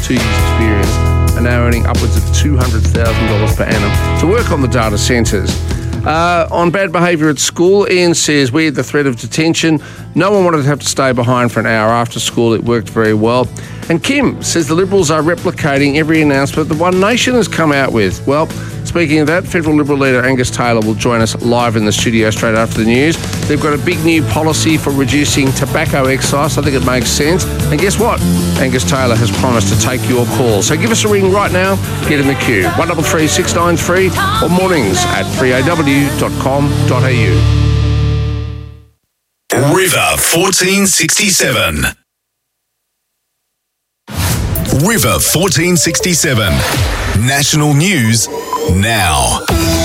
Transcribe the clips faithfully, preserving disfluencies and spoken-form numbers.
two years experience are now earning upwards of two hundred thousand dollars per annum to work on the data centres. Uh, on bad behaviour at school, Ian says, we had the threat of detention. No one wanted to have to stay behind for an hour after school. It worked very well. And Kim says the Liberals are replicating every announcement that One Nation has come out with. Well, speaking of that, Federal Liberal leader Angus Taylor will join us live in the studio straight after the news. They've got a big new policy for reducing tobacco excise. I think it makes sense. And guess what? Angus Taylor has promised to take your call. So give us a ring right now. Get in the queue. one three three, six nine three or mornings at three a w dot com dot a u. River fourteen sixty-seven. River fourteen sixty-seven. National news now.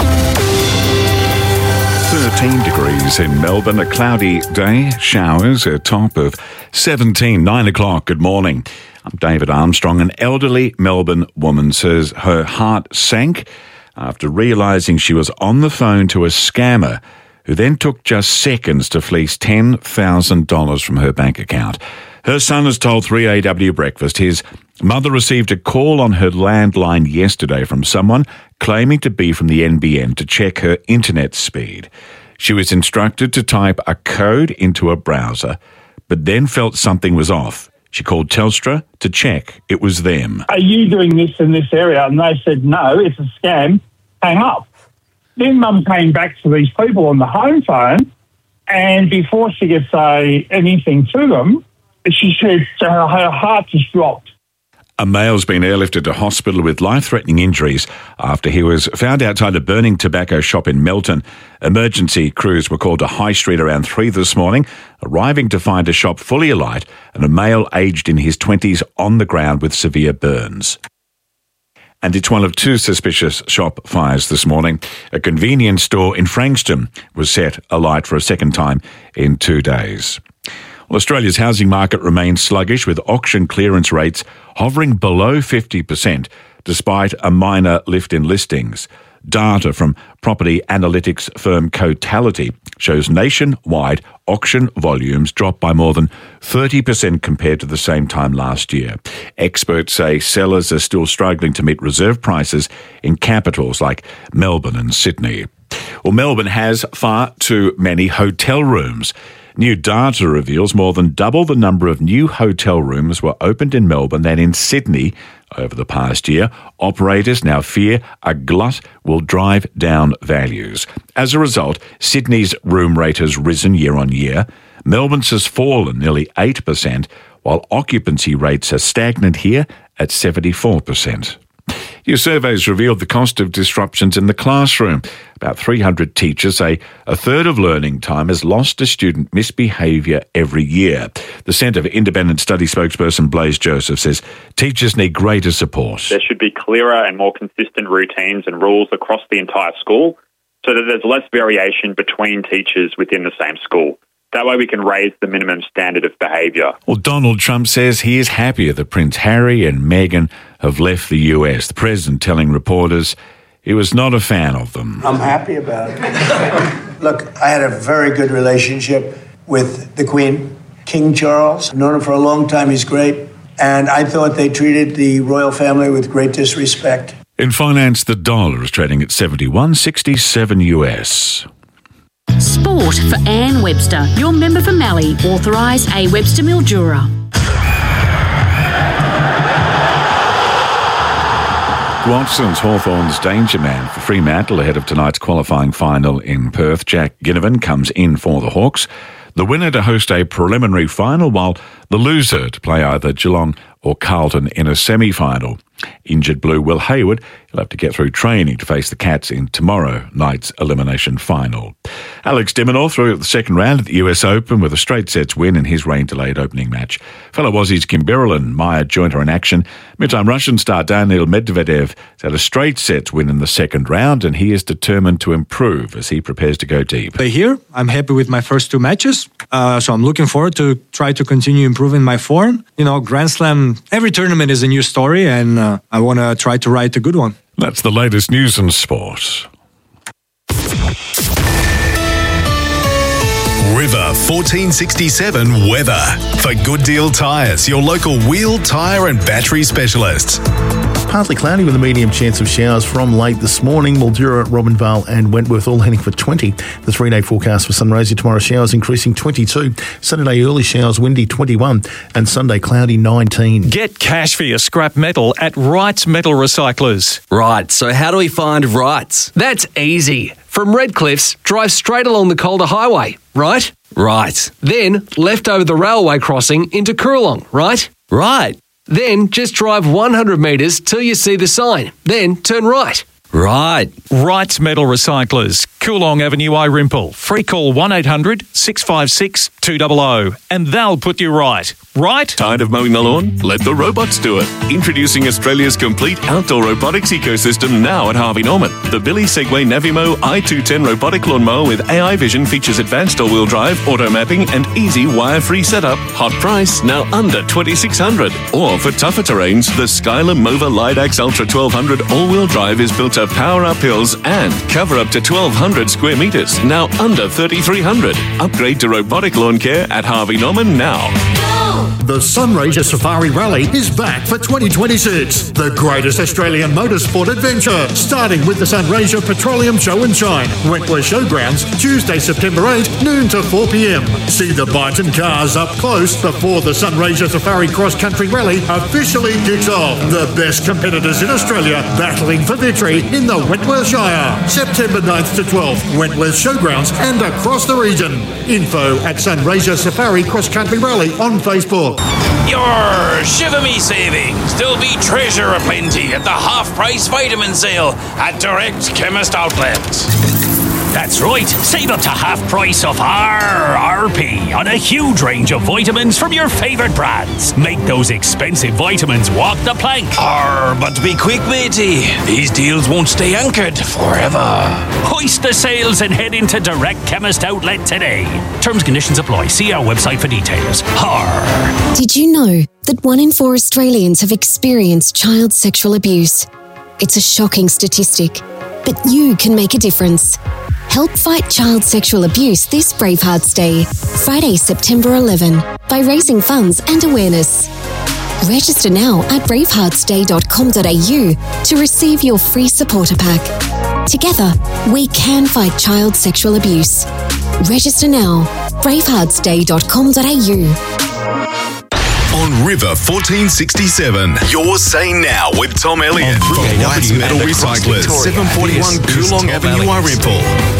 thirteen degrees in Melbourne, a cloudy day, showers, a top of seventeen, nine o'clock. Good morning. I'm David Armstrong. An elderly Melbourne woman says her heart sank after realising she was on the phone to a scammer who then took just seconds to fleece ten thousand dollars from her bank account. Her son has told three A W Breakfast his mother received a call on her landline yesterday from someone claiming to be from the N B N to check her internet speed. She was instructed to type a code into a browser, but then felt something was off. She called Telstra to check it was them. Are you doing this in this area? And they said, no, it's a scam. Hang up. Then Mum came back to these people on the home phone, and before she could say anything to them, she said her, her heart just dropped. A male's been airlifted to hospital with life-threatening injuries after he was found outside a burning tobacco shop in Melton. Emergency crews were called to High Street around three this morning, arriving to find a shop fully alight and a male aged in his twenties on the ground with severe burns. And it's one of two suspicious shop fires this morning. A convenience store in Frankston was set alight for a second time in two days. Well, Australia's housing market remains sluggish, with auction clearance rates hovering below fifty percent, despite a minor lift in listings. Data from property analytics firm Cotality shows nationwide auction volumes dropped by more than thirty percent compared to the same time last year. Experts say sellers are still struggling to meet reserve prices in capitals like Melbourne and Sydney. Well, Melbourne has far too many hotel rooms. New data reveals more than double the number of new hotel rooms were opened in Melbourne than in Sydney over the past year. Operators now fear a glut will drive down values. As a result, Sydney's room rate has risen year on year. Melbourne's has fallen nearly eight percent, while occupancy rates are stagnant here at seventy-four percent. New surveys revealed the cost of disruptions in the classroom. About three hundred teachers say a third of learning time has lost to student misbehaviour every year. The Centre for Independent Study spokesperson Blaise Joseph says teachers need greater support. There should be clearer and more consistent routines and rules across the entire school so that there's less variation between teachers within the same school. That way we can raise the minimum standard of behaviour. Well, Donald Trump says he is happier that Prince Harry and Meghan have left the U S. The president telling reporters he was not a fan of them. I'm happy about it. Look, I had a very good relationship with the Queen, King Charles. I've known him for a long time. He's great. And I thought they treated the royal family with great disrespect. In finance, the dollar is trading at seventy-one sixty-seven U S. Sport for Anne Webster, your member for Mallee, authorised A Webster Mildura. Watson's Hawthorn's danger man for Fremantle ahead of tonight's qualifying final in Perth. Jack Ginnivan comes in for the Hawks. The winner to host a preliminary final, while the loser to play either Geelong or Carlton in a semi-final. Injured Blue Will Hayward, he'll have to get through training to face the Cats in tomorrow night's elimination final. Alex de Minaur through at the second round at the U S Open with a straight sets win in his rain-delayed opening match. Fellow Aussies Kim Birrell and Maya Jointer in action. Meantime, Russian star Daniil Medvedev has had a straight sets win in the second round, and he is determined to improve as he prepares to go deep. Here, I'm happy with my first two matches, uh, so I'm looking forward to try to continue improving my form. You know, Grand Slam, every tournament is a new story, and uh, I want to try to write a good one. That's the latest news and sport. River fourteen sixty-seven weather. For Good Deal Tyres, your local wheel, tyre and battery specialists. Partly cloudy with a medium chance of showers from late this morning. Mildura, Robinvale and Wentworth all heading for twenty. The three-day forecast for Sunraysia tomorrow, showers increasing twenty-two. Saturday early showers, windy twenty-one. And Sunday cloudy nineteen. Get cash for your scrap metal at Wrights Metal Recyclers. Right, so how do we find Wrights? That's easy. From Redcliffs, drive straight along the Calder Highway, right? Right. Then left over the railway crossing into Coorong, right? Right. Then just drive one hundred metres till you see the sign. Then turn right. Right. Wrights Metal Recyclers, Coolong Avenue, Irimple. Free call one eight hundred six five six two hundred and they'll put you right. Right? Tired of mowing the lawn? Let the robots do it. Introducing Australia's complete outdoor robotics ecosystem now at Harvey Norman. The Billy Segway Navimo i two ten robotic lawnmower with A I vision features advanced all-wheel drive, auto mapping and easy wire-free setup. Hot price, now under twenty-six hundred dollars. Or for tougher terrains, the Skylar Mova Lidax Ultra twelve hundred all-wheel drive is built to power up hills and cover up to twelve hundred square metres, now under thirty-three hundred dollars. Upgrade to robotic lawn care at Harvey Norman now. The Sunraysia Safari Rally is back for twenty twenty-six. The greatest Australian motorsport adventure, starting with the Sunraysia Petroleum Show and Shine, Wentworth Showgrounds, Tuesday, September eighth, noon to four p.m. See the Byton cars up close before the Sunraysia Safari Cross Country Rally officially kicks off. The best competitors in Australia battling for victory in the Wentworth Shire. September ninth to twelfth, Wentworth Showgrounds and across the region. Info at Sunraysia Safari Cross Country Rally on Facebook. Your Shiver Me savings. There'll be treasure aplenty at the half-price vitamin sale at Direct Chemist Outlets. That's right, save up to half price of R R P on a huge range of vitamins from your favourite brands. Make those expensive vitamins walk the plank. Arr, but be quick, matey. These deals won't stay anchored forever. Hoist the sails and head into Direct Chemist Outlet today. Terms and conditions apply. See our website for details. Arr. Did you know that one in four Australians have experienced child sexual abuse? It's a shocking statistic, but you can make a difference. Help fight child sexual abuse this Bravehearts Day, Friday, September eleventh, by raising funds and awareness. Register now at bravehearts day dot com dot a u to receive your free supporter pack. Together, we can fight child sexual abuse. Register now, bravehearts day dot com dot a u. On River fourteen sixty-seven, you're saying now with Tom Elliott from Wrights Metal Recyclers, seven forty-one Coolong Avenue, Irimple.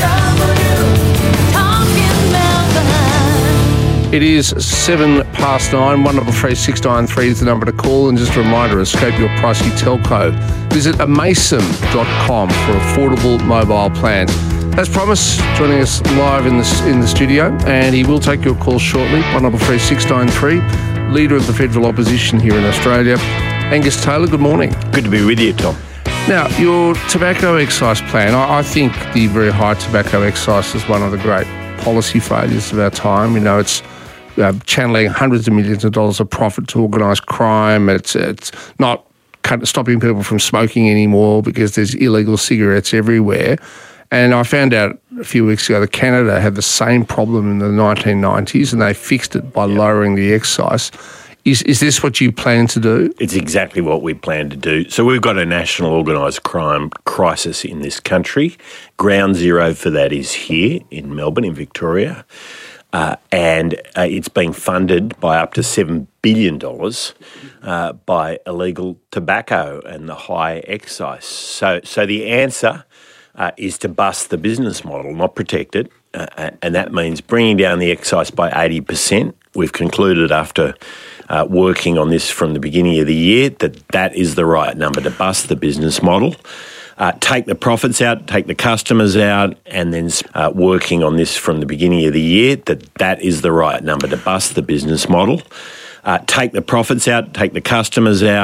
It is seven past nine. One double three six nine three is the number to call, and just a reminder: escape your pricey telco. Visit amason dot com for affordable mobile plans. As promised, joining us live in the in the studio, and he will take your call shortly. One double three six nine three. Leader of the federal opposition here in Australia, Angus Taylor, good morning. Good to be with you, Tom. Now, your tobacco excise plan, I, I think the very high tobacco excise is one of the great policy failures of our time. You know, it's uh, channeling hundreds of millions of dollars of profit to organised crime. It's, it's not stopping people from smoking anymore because there's illegal cigarettes everywhere. And I found out a few weeks ago that Canada had the same problem in the nineteen nineties and they fixed it by yep. lowering the excise. Is is this what you plan to do? It's exactly what we plan to do. So we've got a national organised crime crisis in this country. Ground zero for that is here in Melbourne, in Victoria. Uh, and uh, it's being funded by up to seven billion dollars uh, by illegal tobacco and the high excise. So, so the answer... Uh, is to bust the business model, not protect it, uh, and that means bringing down the excise by eighty percent. We've concluded after uh, working on this from the beginning of the year that that is the right number to bust the business model. Uh, take the profits out, take the customers out, and then uh, working on this from the beginning of the year that that is the right number to bust the business model. Uh, take the profits out, take the customers out.